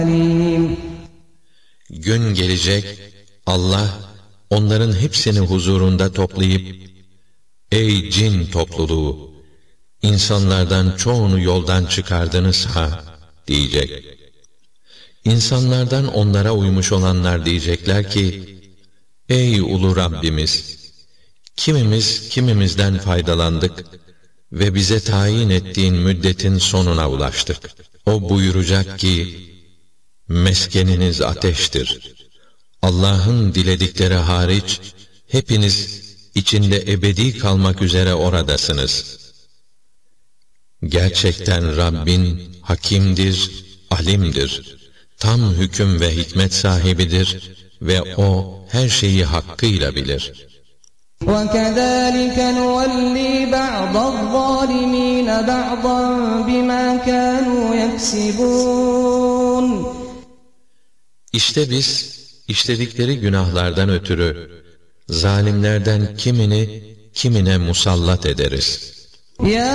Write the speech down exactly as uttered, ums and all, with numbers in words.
Gün gelecek, Allah onların hepsini huzurunda toplayıp, ey cin topluluğu! İnsanlardan çoğunu yoldan çıkardınız ha, diyecek. İnsanlardan onlara uymuş olanlar diyecekler ki, ey ulu Rabbimiz! Kimimiz kimimizden faydalandık ve bize tayin ettiğin müddetin sonuna ulaştık. O buyuracak ki, meskeniniz ateştir. Allah'ın diledikleri hariç, hepiniz içinde ebedi kalmak üzere oradasınız. Gerçekten Rabbin hakimdir, alimdir. Tam hüküm ve hikmet sahibidir ve O her şeyi hakkıyla bilir. وَكَذَٰلِكَ نُوَلِّي بَعْضَ الظَّالِمِينَ بَعْضًا بِمَا كَانُوا يَكْسِبُونَ İşte biz, işledikleri günahlardan ötürü, zalimlerden kimini, kimine musallat ederiz.